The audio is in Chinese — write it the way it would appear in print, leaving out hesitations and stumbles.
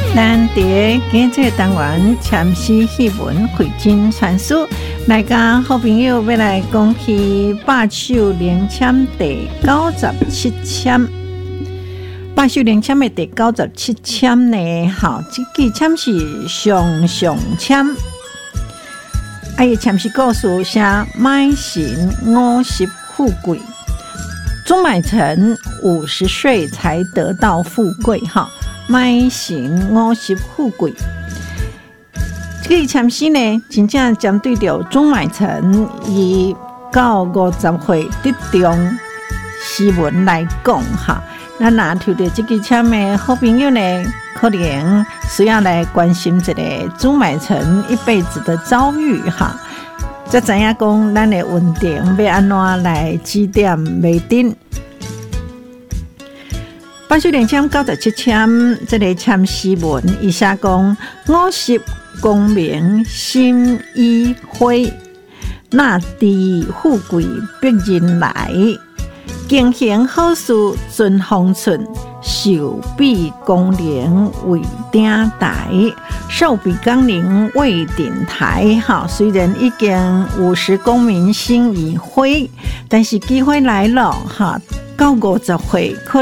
咱伫今这个单元签诗戏文汇真传书，来甲好朋友要来讲起百首联签第97签。百首联签的第97签呢，好，这支签是上签。伊签诗故事写买神50富贵，朱买臣50岁才得到富贵哈。买神50富贵，这个签诗呢，真正针对着朱买臣伊到50岁得中诗文来讲哈。咱若抽到这支签的好朋友呢，可能需要来关心一下朱买臣一辈子的遭遇哈。才知影讲咱的运程要安怎来指点迷津。百首联签97签，这个签诗文伊写讲：50功名心已灰，那知富贵必人来。经行好事尽方寸，寿比功名为顶台。寿比功名为顶台。哈，虽然已经50功名心已灰，但是机会来了哈，到50岁